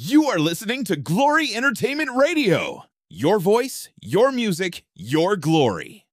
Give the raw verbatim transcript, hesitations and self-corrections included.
You are listening to Glory Entertainment Radio. Your voice, your music, your glory.